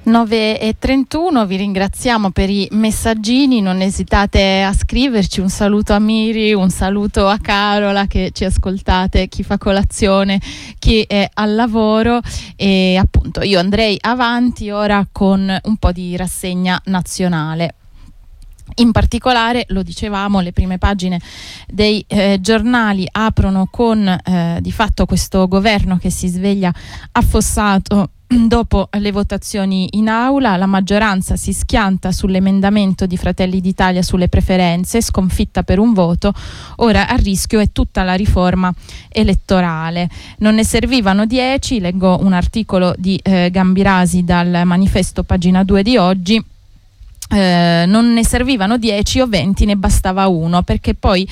9:31, vi ringraziamo per i messaggini, non esitate a scriverci. Un saluto a Miri, un saluto a Carola che ci ascoltate, chi fa colazione, chi è al lavoro, e appunto io andrei avanti ora con un po' di rassegna nazionale. In particolare, lo dicevamo, le prime pagine dei giornali aprono con di fatto questo governo che si sveglia affossato dopo le votazioni in aula. La maggioranza si schianta sull'emendamento di Fratelli d'Italia sulle preferenze, sconfitta per un voto, ora a rischio è tutta la riforma elettorale. Non ne servivano 10, leggo un articolo di Gambirasi dal Manifesto, pagina 2 di oggi. Non ne servivano 10 o 20, ne bastava uno, perché poi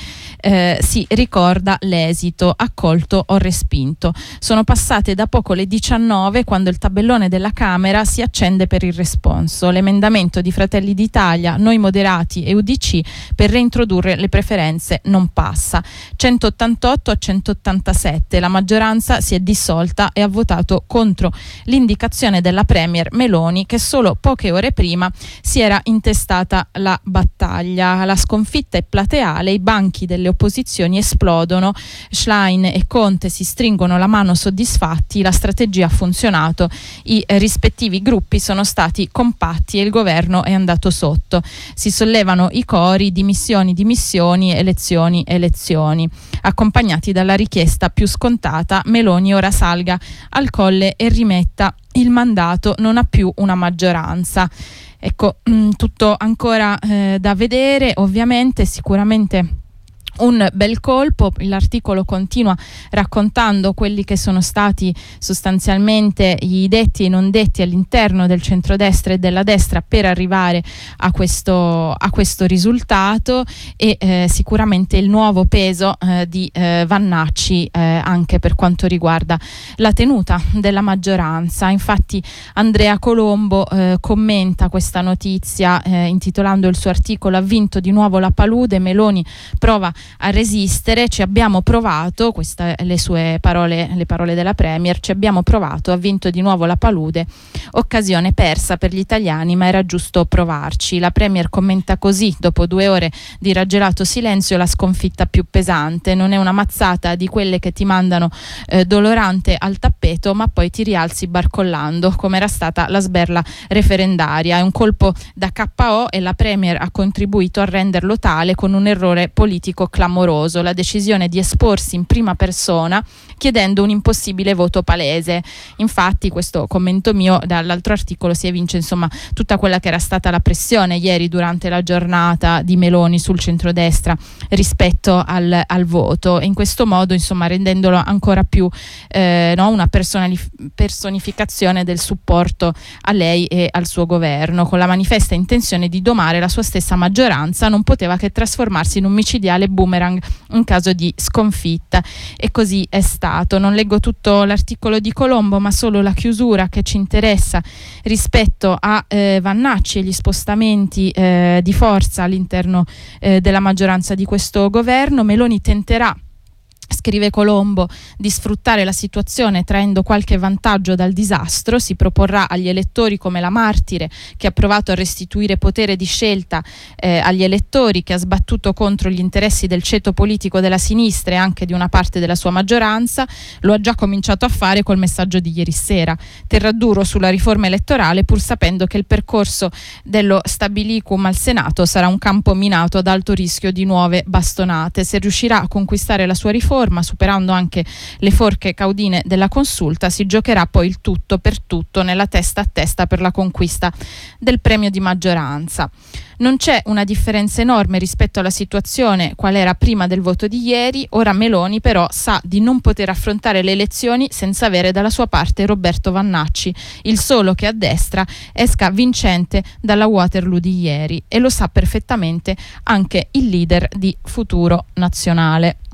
si ricorda l'esito: accolto o respinto. Sono passate da poco le 19 quando il tabellone della Camera si accende per il responso. L'emendamento di Fratelli d'Italia, Noi Moderati e UDC per reintrodurre le preferenze non passa. 188 a 187, la maggioranza si è dissolta e ha votato contro l'indicazione della Premier Meloni, che solo poche ore prima si era intestata la battaglia. La sconfitta è plateale, i banchi delle opposizioni esplodono, Schlein e Conte si stringono la mano soddisfatti, la strategia ha funzionato, i rispettivi gruppi sono stati compatti e il governo è andato sotto. Si sollevano i cori: dimissioni, dimissioni, elezioni, elezioni, accompagnati dalla richiesta più scontata: Meloni ora salga al Colle e rimetta il mandato, non ha più una maggioranza. Ecco, tutto ancora da vedere, ovviamente. Sicuramente un bel colpo. L'articolo continua raccontando quelli che sono stati sostanzialmente i detti e i non detti all'interno del centrodestra e della destra per arrivare a questo risultato, e sicuramente il nuovo peso di Vannacci anche per quanto riguarda la tenuta della maggioranza. Infatti Andrea Colombo commenta questa notizia intitolando il suo articolo: ha vinto di nuovo la palude, Meloni prova a resistere, ci abbiamo provato, queste le sue parole, le parole della Premier, ci abbiamo provato, ha vinto di nuovo la palude, occasione persa per gli italiani, ma era giusto provarci. La Premier commenta così, dopo 2 ore di raggelato silenzio, la sconfitta più pesante: non è una mazzata di quelle che ti mandano dolorante al tappeto, ma poi ti rialzi barcollando, come era stata la sberla referendaria. È un colpo da KO e la Premier ha contribuito a renderlo tale con un errore politico clamoroso: la decisione di esporsi in prima persona chiedendo un impossibile voto palese. Infatti, questo commento mio, dall'altro articolo si evince insomma tutta quella che era stata la pressione ieri durante la giornata di Meloni sul centrodestra rispetto al voto, e in questo modo insomma rendendolo ancora più una personificazione del supporto a lei e al suo governo. Con la manifesta intenzione di domare la sua stessa maggioranza, non poteva che trasformarsi in un micidiale boomerang in caso di sconfitta, e così è stato. Non leggo tutto l'articolo di Colombo, ma solo la chiusura che ci interessa rispetto a Vannacci e gli spostamenti di forza all'interno della maggioranza di questo governo. Meloni tenterà, scrive Colombo, di sfruttare la situazione traendo qualche vantaggio dal disastro. Si proporrà agli elettori come la martire che ha provato a restituire potere di scelta agli elettori, che ha sbattuto contro gli interessi del ceto politico della sinistra e anche di una parte della sua maggioranza. Lo ha già cominciato a fare col messaggio di ieri sera. Terrà duro sulla riforma elettorale, pur sapendo che il percorso dello stabilicum al Senato sarà un campo minato ad alto rischio di nuove bastonate. Se riuscirà a conquistare la sua riforma, superando anche le forche caudine della consulta, si giocherà poi il tutto per tutto nella testa a testa per la conquista del premio di maggioranza. Non c'è una differenza enorme rispetto alla situazione qual era prima del voto di ieri. Ora Meloni però sa di non poter affrontare le elezioni senza avere dalla sua parte Roberto Vannacci, il solo che a destra esca vincente dalla Waterloo di ieri, e lo sa perfettamente anche il leader di Futuro Nazionale.